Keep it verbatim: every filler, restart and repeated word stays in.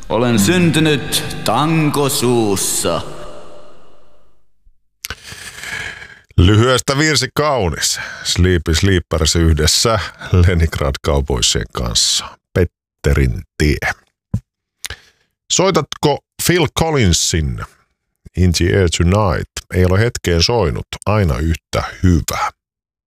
Olen syntynyt tankosuussa. Lyhyestä virsi kaunis. Sleepy Sleepers yhdessä Leningrad Cowboysien kanssa. Petterin tie. Soitatko Phil Collinsin In the Air Tonight? Ei ole hetkeen soinut. Aina yhtä hyvä.